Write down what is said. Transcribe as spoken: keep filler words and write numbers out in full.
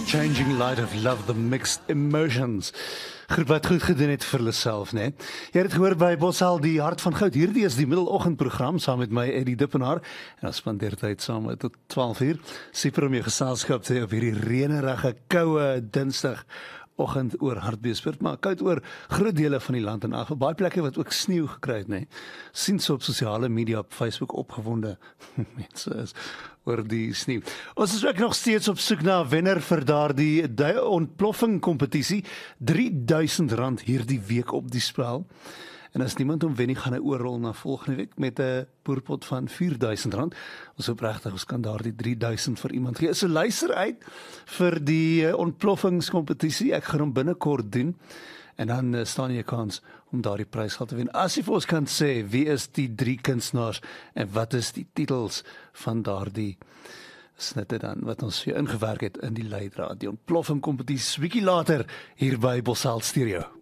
Changing Light of Love, the Mixed Emotions. Groep wat goed gedoen het vir hulle self, né? Jy het gehoor by Bossal die Hart van Goud. Hierdie is die middeloggendprogram saam met my Eddie Dippenaar en ons spandeer tyd saam tot twaalf uur. Super om jou geselskap te hê op hierdie reënerige, koue Dinsdag oggend oor Hartbeespoort, maar koud oor groot dele van die land en af. Baie plekke wat ook sneeu gekry het, né? Sien so op sosiale media op Facebook opgewonde mense is oor die sneeu. Ons is ook nog steeds op soek na 'n wenner vir daardie ontploffing kompetisie. drie duisend rand hierdie week op die spel. En as niemand hom wen nie, gaan hy oorrol na volgende week met 'n boerpot van vier duisend rand. Ons hoop regtig ons kan daardie drie duisend vir iemand gee. So luister uit vir die ontploffingskompetisie. Ek gaan hom binnekort doen. En dan uh, staan jy 'n kans om daardie prysgeld te wen. As jy vir ons kan sê wie is die drie kunstenaars en wat is die titels van daardie snitte dan wat ons vir jou ingewerk het in die leidraad. Die ontploffing kompetisie bietjie later hier by Bossal Stereo.